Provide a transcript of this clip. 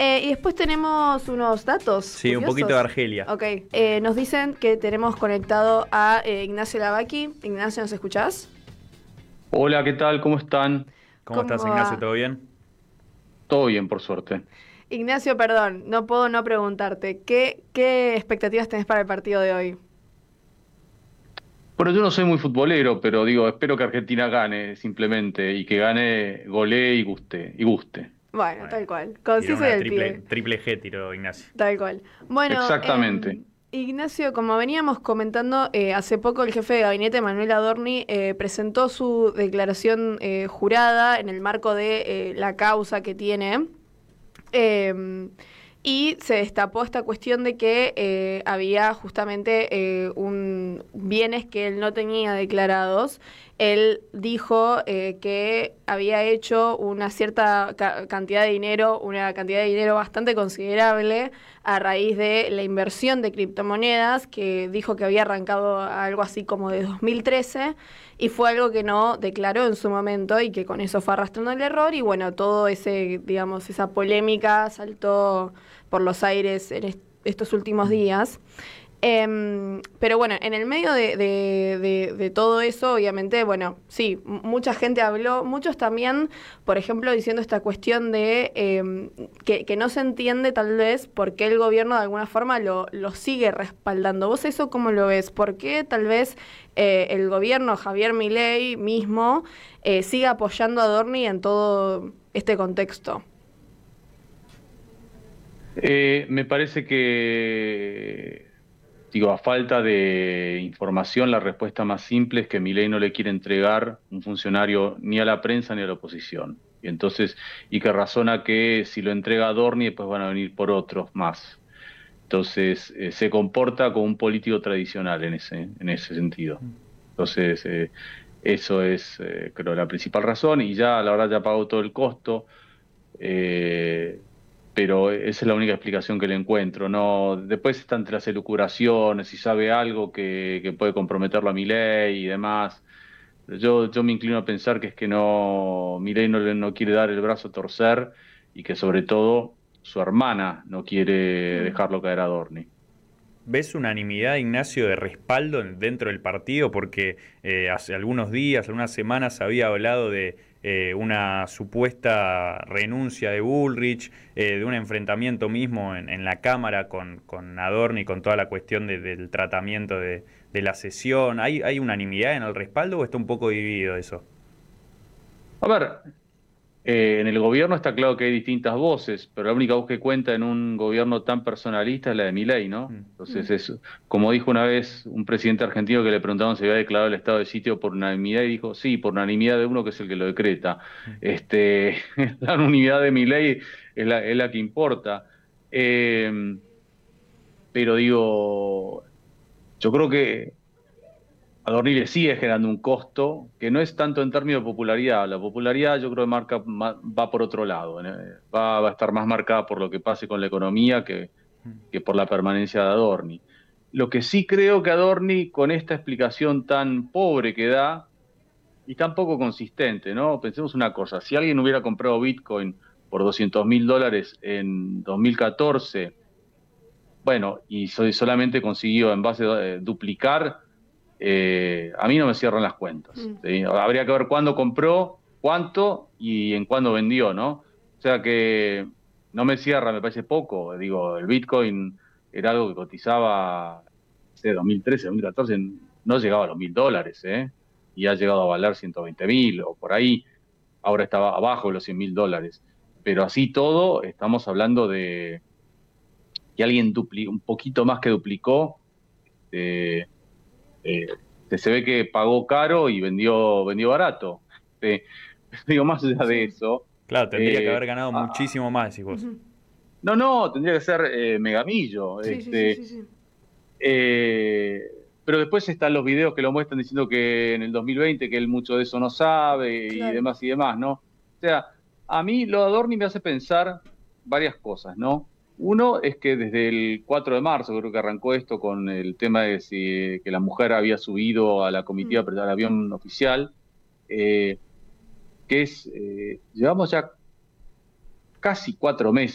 Y después tenemos unos datos. Sí, curiosos. un poquito de Argelia. Ok, nos dicen que tenemos conectado a Ignacio Lavaki. Ignacio, ¿nos escuchás? Hola, ¿qué tal? ¿Cómo están? ¿Cómo estás, Ignacio? ¿Todo bien? Todo bien, por suerte. Ignacio, perdón, no puedo no preguntarte, ¿qué expectativas tenés para el partido de hoy? Bueno, yo no soy muy futbolero, pero digo, espero que Argentina gane simplemente y que gane, golee y guste. Bueno, tal cual, Tiró conciso y una al pie. triple G, tiró Ignacio. Tal cual. Bueno, Exactamente. Ignacio, como veníamos comentando, hace poco el jefe de gabinete, Manuel Adorni, presentó su declaración jurada en el marco de la causa que tiene. Y se destapó esta cuestión de que había justamente bienes que él no tenía declarados. Él dijo que había hecho una cierta cantidad de dinero, una cantidad de dinero bastante considerable a raíz de la inversión de criptomonedas, que dijo que había arrancado algo así como de 2013, y fue algo que no declaró en su momento y que con eso fue arrastrando el error, y bueno, todo esa polémica saltó por los aires en estos últimos días. Pero bueno, en el medio de todo eso, obviamente, bueno, sí, mucha gente habló, muchos también, por ejemplo, diciendo esta cuestión de que no se entiende tal vez por qué el gobierno de alguna forma lo sigue respaldando. ¿Vos eso cómo lo ves? ¿Por qué tal vez el gobierno, Javier Milei mismo, sigue apoyando a Adorni en todo este contexto? Me parece que, digo, a falta de información, la respuesta más simple es que Milei no le quiere entregar un funcionario ni a la prensa ni a la oposición. Y que razona que si lo entrega a Adorni, después van a venir por otros más. Entonces, se comporta como un político tradicional en ese sentido. Entonces, eso es, creo, la principal razón, y ya, la verdad, ya pagó todo el costo. Pero esa es la única explicación que le encuentro. No, después está entre las elucubraciones, si sabe algo que puede comprometerlo a Milei y demás. Yo me inclino a pensar que es que no, Milei no quiere dar el brazo a torcer, y que sobre todo su hermana no quiere dejarlo caer a Adorni. ¿Ves unanimidad, Ignacio, de respaldo dentro del partido? Porque hace algunos días, algunas semanas, había hablado de una supuesta renuncia de Bullrich, de un enfrentamiento mismo en la Cámara con Adorni, con toda la cuestión del tratamiento de la sesión. ¿Hay unanimidad en el respaldo o está un poco dividido eso? A ver, en el gobierno está claro que hay distintas voces, pero la única voz que cuenta en un gobierno tan personalista es la de Milei, ¿no? Entonces, como dijo una vez un presidente argentino que le preguntaron si había declarado el estado de sitio por unanimidad, y dijo, sí, por unanimidad de uno que es el que lo decreta. La unanimidad de Milei es la que importa. Pero digo, yo creo que Adorni le sigue generando un costo que no es tanto en términos de popularidad. La popularidad yo creo que va por otro lado, ¿no? Va a estar más marcada por lo que pase con la economía que por la permanencia de Adorni. Lo que sí creo que Adorni, con esta explicación tan pobre que da y tan poco consistente, ¿no? Pensemos una cosa, si alguien hubiera comprado Bitcoin por $200.000 en 2014, bueno, y solamente consiguió en base a duplicar, a mí no me cierran las cuentas. ¿Sí? Habría que ver cuándo compró, cuánto y en cuándo vendió, ¿no? O sea que no me cierra, me parece poco. Digo, el Bitcoin era algo que cotizaba, no sé, 2013, 2014, no llegaba a los $1.000, ¿eh? Y ha llegado a valer 120.000 o por ahí. Ahora estaba abajo de los $100.000. Pero así todo, estamos hablando de que alguien un poquito más que duplicó. eh, eh, Se ve que pagó caro y vendió barato. Digo, más allá de eso. Claro, tendría que haber eh, ganado muchísimo más, decís vos. no, tendría que ser Megamillo. Sí. Eh, pero después están los videos que lo muestran diciendo que en el 2020 que él mucho de eso no sabe Claro. y demás, ¿no? O sea, a mí lo de Adorni me hace pensar varias cosas, ¿no? Uno es que desde el 4 de marzo, creo que arrancó esto con el tema de que la mujer había subido a la comitiva, al avión oficial, llevamos ya casi 4 meses